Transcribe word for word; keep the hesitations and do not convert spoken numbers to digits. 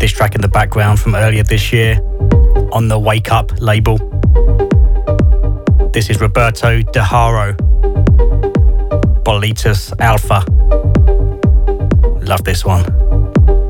this track in the background from earlier this year on the Wake Up label. This is Roberto De Haro, Bolitas Alpha. Love this one.